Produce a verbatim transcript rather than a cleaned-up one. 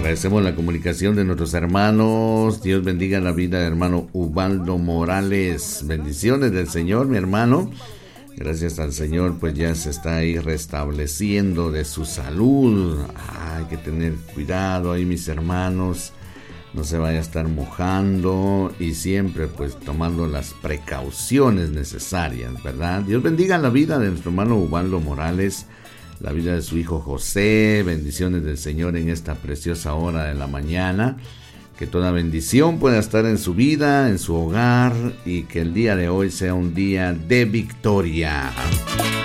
Agradecemos la comunicación de nuestros hermanos. Dios bendiga la vida del hermano Ubaldo Morales. Bendiciones del Señor, mi hermano. Gracias al Señor, pues ya se está ahí restableciendo de su salud. Hay que tener cuidado ahí, mis hermanos. No se vaya a estar mojando y siempre pues tomando las precauciones necesarias, ¿verdad? Dios bendiga la vida de nuestro hermano Ubaldo Morales, la vida de su hijo José. Bendiciones del Señor en esta preciosa hora de la mañana. Que toda bendición pueda estar en su vida, en su hogar, y que el día de hoy sea un día de victoria.